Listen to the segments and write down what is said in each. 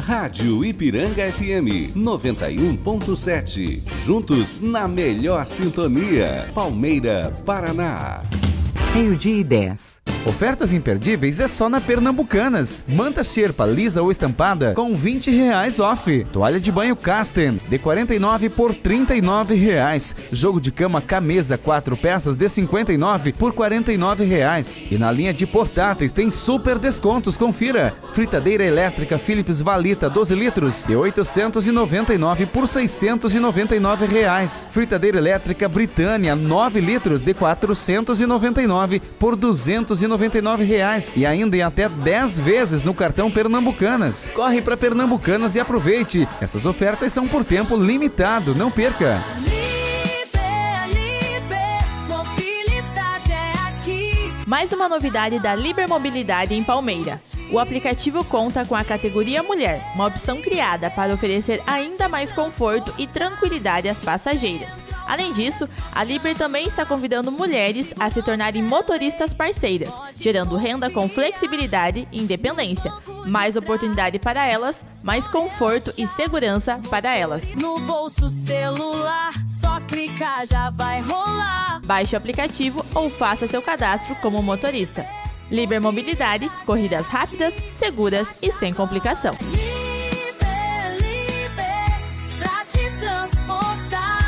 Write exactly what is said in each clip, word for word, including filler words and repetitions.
Rádio Ipiranga F M noventa e um ponto sete. Juntos na melhor sintonia. Palmeira, Paraná. Meio-dia e dez. Ofertas imperdíveis é só na Pernambucanas. Manta xerpa lisa ou estampada com vinte reais off. Toalha de banho Casten de quarenta e nove por trinta e nove reais. Jogo de cama Camesa quatro peças de cinquenta e nove por quarenta e nove reais. E na linha de portáteis tem super descontos, confira. Fritadeira elétrica Philips Valita doze litros de oitocentos e noventa e nove por seiscentos e noventa e nove reais. Fritadeira elétrica Britânia nove litros de quatrocentos e noventa e nove por duzentos e noventa e nove reais e ainda em até dez vezes no cartão Pernambucanas. Corre para Pernambucanas e aproveite. Essas ofertas são por tempo limitado, não perca. Mais uma novidade da Liber Mobilidade em Palmeira. O aplicativo conta com a categoria Mulher, uma opção criada para oferecer ainda mais conforto e tranquilidade às passageiras. Além disso, a Liber também está convidando mulheres a se tornarem motoristas parceiras, gerando renda com flexibilidade e independência. Mais oportunidade para elas, mais conforto e segurança para elas. No bolso celular, só clicar já vai rolar. Baixe o aplicativo ou faça seu cadastro como motorista. Liber Mobilidade, corridas rápidas, seguras e sem complicação. Liber, Liber, pra te transportar.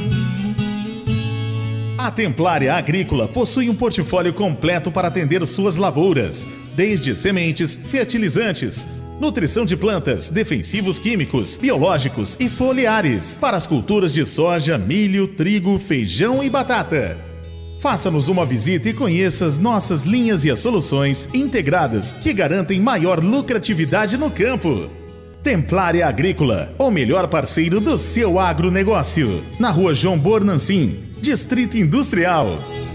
A Templária Agrícola possui um portfólio completo para atender suas lavouras, desde sementes, fertilizantes, nutrição de plantas, defensivos químicos, biológicos e foliares, para as culturas de soja, milho, trigo, feijão e batata. Faça-nos uma visita e conheça as nossas linhas e as soluções integradas que garantem maior lucratividade no campo. Templária Agrícola, o melhor parceiro do seu agronegócio. Na rua João Bornancin, Distrito Industrial.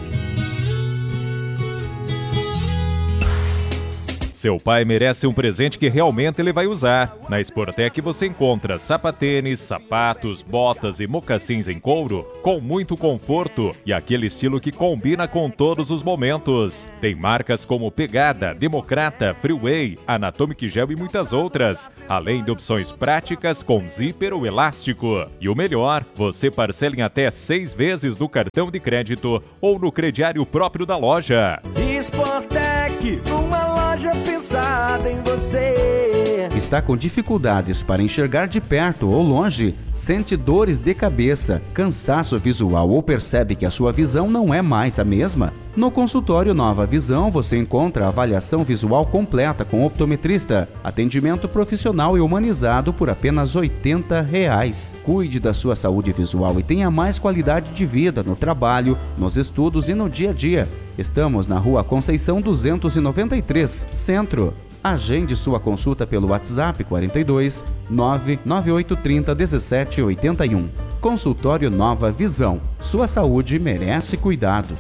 Seu pai merece um presente que realmente ele vai usar. Na Sportec você encontra sapatênis, sapatos, botas e mocassins em couro com muito conforto e aquele estilo que combina com todos os momentos. Tem marcas como Pegada, Democrata, Freeway, Anatomic Gel e muitas outras, além de opções práticas com zíper ou elástico. E o melhor, você parcela em até seis vezes no cartão de crédito ou no crediário próprio da loja. Sportec, uma loja pensada em você. Está com dificuldades para enxergar de perto ou longe? Sente dores de cabeça, cansaço visual ou percebe que a sua visão não é mais a mesma? No consultório Nova Visão você encontra avaliação visual completa com optometrista, atendimento profissional e humanizado por apenas oitenta reais. Cuide da sua saúde visual e tenha mais qualidade de vida no trabalho, nos estudos e no dia a dia. Estamos na Rua Conceição duzentos e noventa e três, Centro. Agende sua consulta pelo WhatsApp quarenta e dois, nove nove oito três zero, um sete oito um. Consultório Nova Visão. Sua saúde merece cuidado.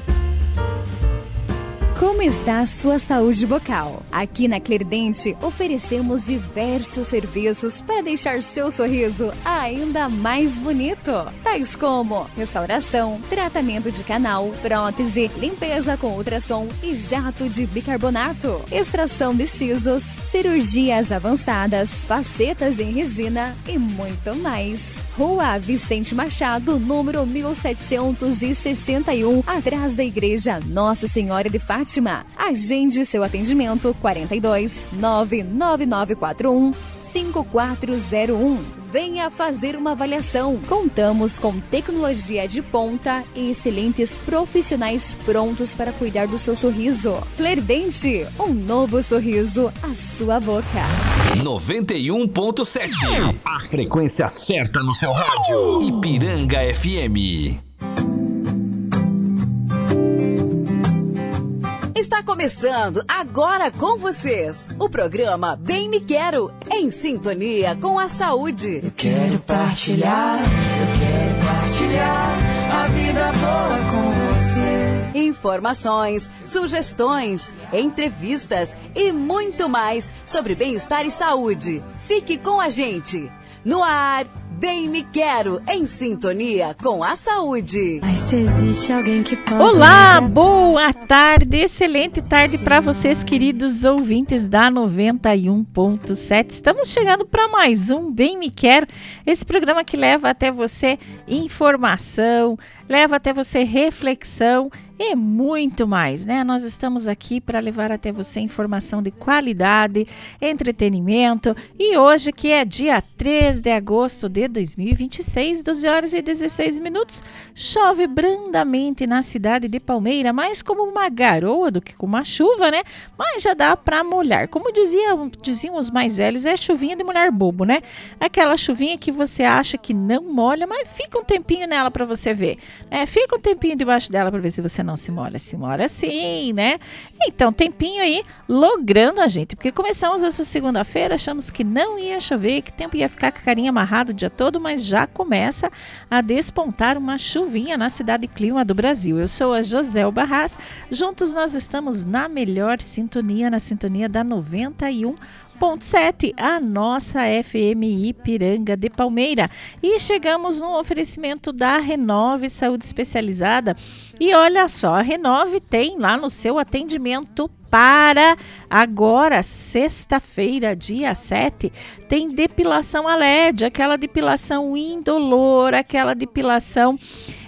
Como está a sua saúde bucal? Aqui na Clerdente oferecemos diversos serviços para deixar seu sorriso ainda mais bonito, tais como restauração, tratamento de canal, prótese, limpeza com ultrassom e jato de bicarbonato, extração de sisos, cirurgias avançadas, facetas em resina e muito mais. Rua Vicente Machado, número mil setecentos e sessenta e um, atrás da Igreja Nossa Senhora de Fátima. Agende seu atendimento quarenta e dois, nove nove nove quatro um, cinco quatro zero um. Venha fazer uma avaliação. Contamos com tecnologia de ponta e excelentes profissionais prontos para cuidar do seu sorriso. Clerdente, um novo sorriso à sua boca. noventa e um ponto sete. A frequência certa no seu rádio. Ipiranga F M. Está começando agora com vocês o programa Bem Me Quero, em sintonia com a saúde. Eu quero partilhar, eu quero partilhar a vida boa com você. Informações, sugestões, entrevistas e muito mais sobre bem-estar e saúde. Fique com a gente. No ar, Bem Me Quero, em sintonia com a saúde. Mas se existe alguém que pode... Olá, boa tarde, excelente tarde para vocês, queridos ouvintes da noventa e um ponto sete. Estamos chegando para mais um Bem Me Quero, esse programa que leva até você informação, leva até você reflexão e muito mais, né? Nós estamos aqui para levar até você informação de qualidade, entretenimento, e hoje, que é dia três de agosto de dois mil e vinte e seis, doze horas e dezesseis minutos, chove brandamente na cidade de Palmeira, mais como uma garoa do que como uma chuva, né? Mas já dá para molhar. Como dizia, diziam os mais velhos, é chuvinha de molhar bobo, né? Aquela chuvinha que você acha que não molha, mas fica um tempinho nela para você ver. É, fica um tempinho debaixo dela para ver se você não se molha. Se molha sim, né? Então, tempinho aí logrando a gente, porque começamos essa segunda-feira, achamos que não ia chover, que o tempo ia ficar com a carinha amarrado o dia todo, mas já começa a despontar uma chuvinha na cidade clima do Brasil. Eu sou a José Barras, juntos nós estamos na melhor sintonia, na sintonia da noventa e um ponto sete, a nossa F M Ipiranga de Palmeira. E chegamos no oferecimento da Renove Saúde Especializada. E olha só, a Renove tem lá no seu atendimento para agora, sexta-feira, dia sete, tem depilação a L E D, aquela depilação indolor, aquela depilação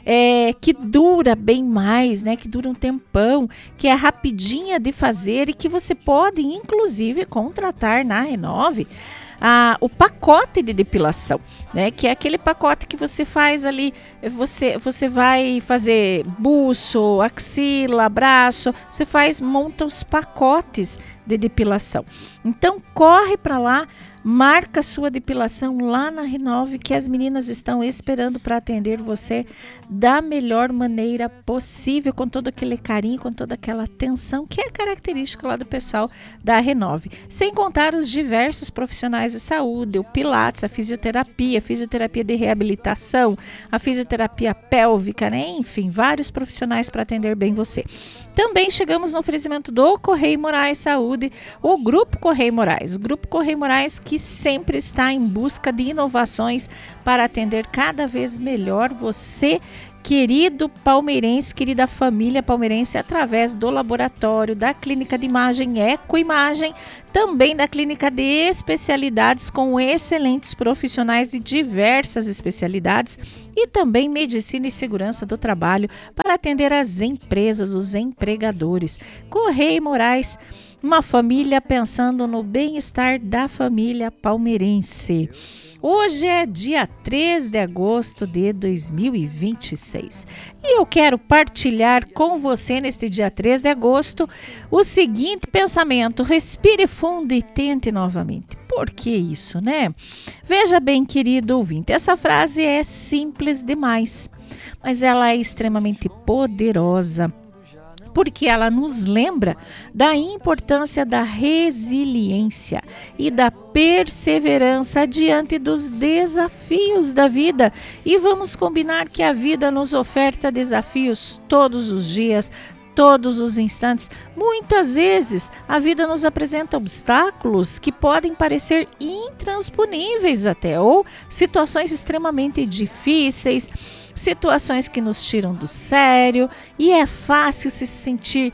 É, que dura bem mais, né? Que dura um tempão, que é rapidinha de fazer e que você pode, inclusive, contratar na Renove ah, o pacote de depilação, né? Que é aquele pacote que você faz ali, você, você vai fazer buço, axila, braço, você faz, monta os pacotes de depilação. Então, corre para lá, marca sua depilação lá na Renove, que as meninas estão esperando para atender você da melhor maneira possível, com todo aquele carinho, com toda aquela atenção que é característica lá do pessoal da Renove. Sem contar os diversos profissionais de saúde, o Pilates, a fisioterapia, a fisioterapia de reabilitação, a fisioterapia pélvica, né? Enfim, vários profissionais para atender bem você. Também chegamos no oferecimento do Correio Moraes Saúde, o Grupo Correio Moraes. Grupo Correio Moraes que sempre está em busca de inovações para atender cada vez melhor você, querido palmeirense, querida família palmeirense, através do laboratório, da clínica de imagem Ecoimagem, também da clínica de especialidades com excelentes profissionais de diversas especialidades e também medicina e segurança do trabalho para atender as empresas, os empregadores. Correio Moraes, uma família pensando no bem-estar da família palmeirense. Hoje é dia três de agosto de dois mil e vinte e seis e eu quero partilhar com você neste dia três de agosto o seguinte pensamento: respire fundo e tente novamente. Por que isso, né? Veja bem, querido ouvinte, essa frase é simples demais, mas ela é extremamente poderosa, porque ela nos lembra da importância da resiliência e da perseverança diante dos desafios da vida. E vamos combinar que a vida nos oferta desafios todos os dias, todos os instantes. Muitas vezes a vida nos apresenta obstáculos que podem parecer intransponíveis até, ou situações extremamente difíceis, situações que nos tiram do sério, e é fácil se sentir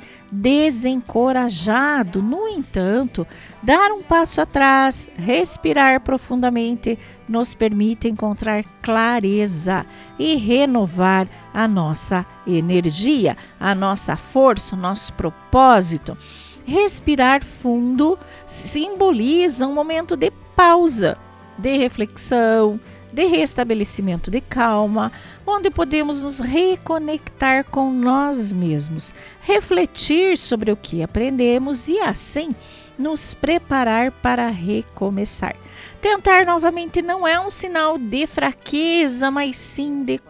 desencorajado. No entanto, dar um passo atrás, respirar profundamente, nos permite encontrar clareza e renovar a nossa energia, a nossa força, o nosso propósito. Respirar fundo simboliza um momento de pausa, de reflexão, de restabelecimento de calma, onde podemos nos reconectar com nós mesmos, refletir sobre o que aprendemos e assim nos preparar para recomeçar. Tentar novamente não é um sinal de fraqueza, mas sim de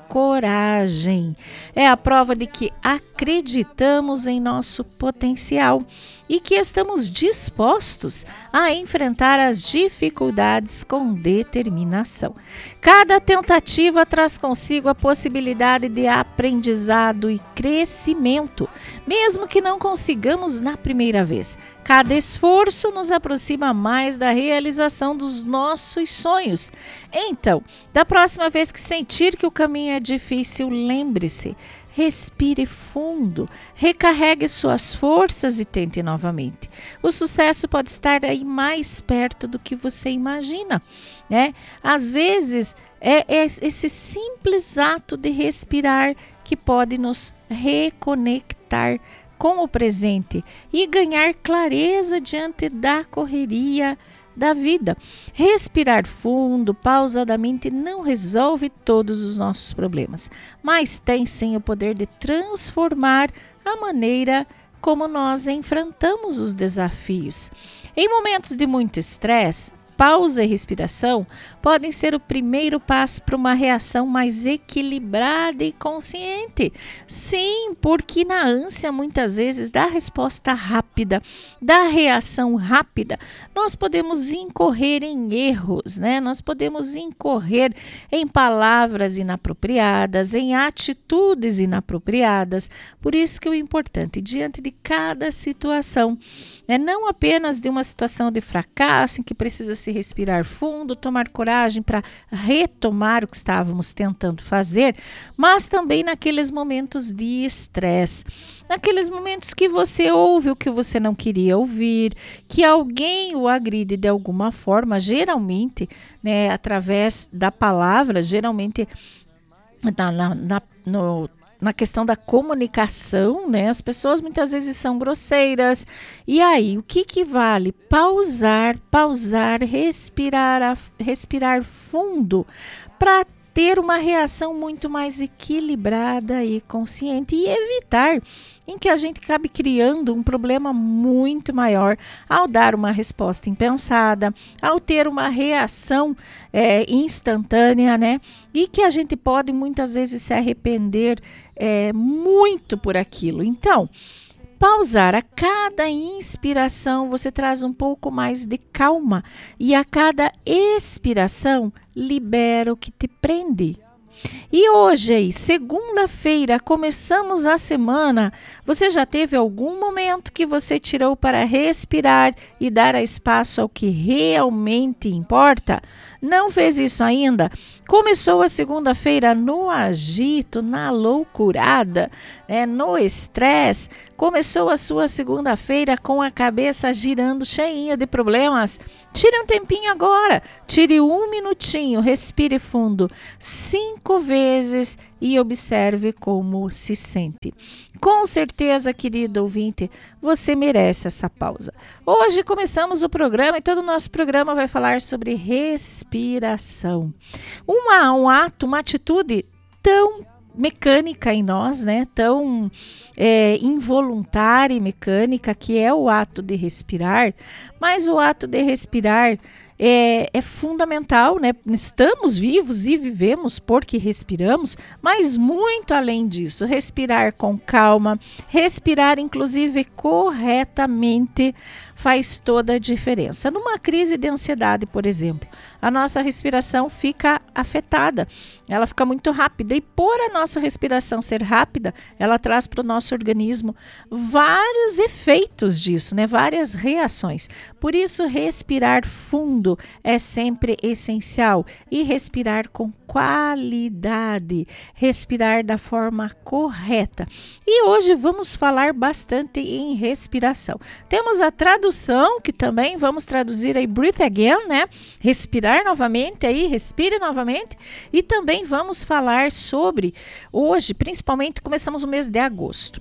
coragem. É a prova de que acreditamos em nosso potencial e que estamos dispostos a enfrentar as dificuldades com determinação. Cada tentativa traz consigo a possibilidade de aprendizado e crescimento, mesmo que não consigamos na primeira vez. Cada esforço nos aproxima mais da realização dos nossos sonhos. Então, da próxima vez que sentir que o caminho é difícil, lembre-se, respire fundo, recarregue suas forças e tente novamente. O sucesso pode estar aí mais perto do que você imagina, né? Às vezes, é, é esse simples ato de respirar que pode nos reconectar com o presente e ganhar clareza diante da correria da vida. Respirar fundo, pausadamente, não resolve todos os nossos problemas, mas tem sim o poder de transformar a maneira como nós enfrentamos os desafios. Em momentos de muito estresse, pausa e respiração podem ser o primeiro passo para uma reação mais equilibrada e consciente. Sim, porque na ânsia muitas vezes da resposta rápida, da reação rápida, nós podemos incorrer em erros, né? Nós podemos incorrer em palavras inapropriadas, em atitudes inapropriadas. Por isso que o importante, diante de cada situação, é não apenas de uma situação de fracasso em que precisa se respirar fundo, tomar coragem para retomar o que estávamos tentando fazer, mas também naqueles momentos de estresse, naqueles momentos que você ouve o que você não queria ouvir, que alguém o agride de alguma forma, geralmente, né, através da palavra, geralmente na, na, na, no Na questão da comunicação, né? As pessoas muitas vezes são grosseiras. E aí, o que que vale? Pausar, pausar, respirar, respirar fundo para ter uma reação muito mais equilibrada e consciente e evitar em que a gente acabe criando um problema muito maior ao dar uma resposta impensada, ao ter uma reação é, instantânea, né? E que a gente pode muitas vezes se arrepender é, muito por aquilo. Então, pausar, a cada inspiração você traz um pouco mais de calma e a cada expiração libera o que te prende. E hoje, aí, segunda-feira, começamos a semana. Você já teve algum momento que você tirou para respirar e dar espaço ao que realmente importa? Não fez isso ainda? Começou a segunda-feira no agito, na loucurada, né, no estresse. Começou a sua segunda-feira com a cabeça girando, cheinha de problemas. Tire um tempinho agora, tire um minutinho, respire fundo cinco vezes e observe como se sente. Com certeza, querido ouvinte, você merece essa pausa. Hoje começamos o programa e todo o nosso programa vai falar sobre respiração. Uma, um ato, uma atitude tão mecânica em nós, né? Tão é, involuntária e mecânica, que é o ato de respirar, mas o ato de respirar É, é fundamental, né? Estamos vivos e vivemos porque respiramos, mas muito além disso, respirar com calma, respirar inclusive corretamente faz toda a diferença. Numa crise de ansiedade, por exemplo, a nossa respiração fica afetada, ela fica muito rápida e por a nossa respiração ser rápida, ela traz para o nosso organismo vários efeitos disso, né? Várias reações. Por isso, respirar fundo é sempre essencial e respirar com qualidade, respirar da forma correta. E hoje vamos falar bastante em respiração. Temos a tradução, que também vamos traduzir aí, breathe again, né? Respirar novamente aí, respire novamente. E também vamos falar sobre, hoje, principalmente, começamos o mês de agosto.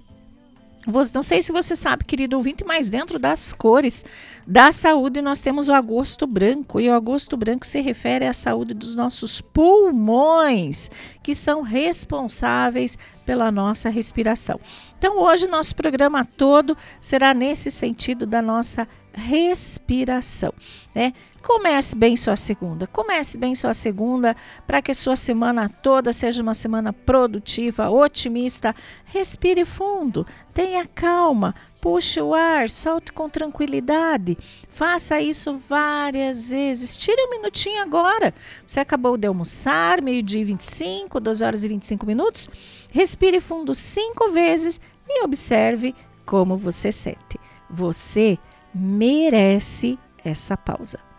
Não sei se você sabe, querido ouvinte, mas dentro das cores da saúde nós temos o agosto branco. E o agosto branco se refere à saúde dos nossos pulmões, que são responsáveis pela nossa respiração. Então hoje nosso programa todo será nesse sentido da nossa respiração, né? Comece bem sua segunda, comece bem sua segunda para que sua semana toda seja uma semana produtiva, otimista. Respire fundo, tenha calma, puxe o ar, solte com tranquilidade. Faça isso várias vezes. Tire um minutinho agora. Você acabou de almoçar, meio-dia e vinte e cinco, doze horas e vinte e cinco minutos. Respire fundo cinco vezes e observe como você sente. Você merece essa pausa.